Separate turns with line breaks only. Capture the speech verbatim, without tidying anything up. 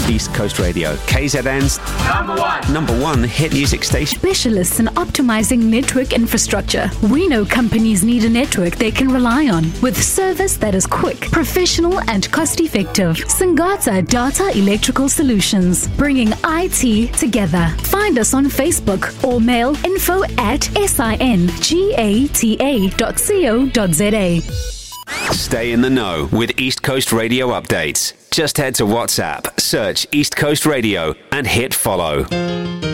East Coast Radio, K Z N's number one, number one hit music station.
Specialists in optimizing network infrastructure. We know companies need a network they can rely on with service that is quick, professional, and cost-effective. Sangata Data Electrical Solutions, bringing I T together. Find us on Facebook or mail info at singata dot co dot za.
Stay in the know with East Coast Radio updates. Just head to WhatsApp, search East Coast Radio, and hit follow.